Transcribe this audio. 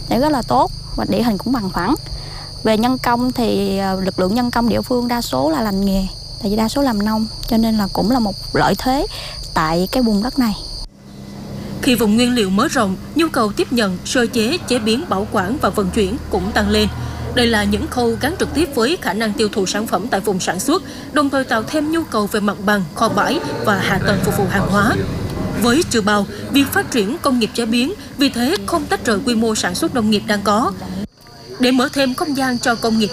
để rất là tốt và địa hình cũng bằng phẳng. Về nhân công thì lực lượng nhân công địa phương đa số là lành nghề, tại vì đa số làm nông, cho nên là cũng là một lợi thế tại cái vùng đất này. Khi vùng nguyên liệu mở rộng, nhu cầu tiếp nhận, sơ chế, chế biến, bảo quản và vận chuyển cũng tăng lên. Đây là những khâu gắn trực tiếp với khả năng tiêu thụ sản phẩm tại vùng sản xuất, đồng thời tạo thêm nhu cầu về mặt bằng, kho bãi và hạ tầng phục vụ hàng hóa. Với Trư Bao, việc phát triển công nghiệp chế biến vì thế không tách rời quy mô sản xuất nông nghiệp đang có. Để mở thêm không gian cho công nghiệp